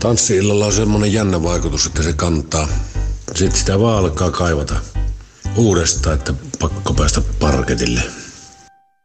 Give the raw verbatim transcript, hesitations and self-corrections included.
Tanssi-illalla on semmonen jännä vaikutus, että se kantaa. Sitten sitä vaan alkaa kaivata uudestaan, että pakko päästä parketille.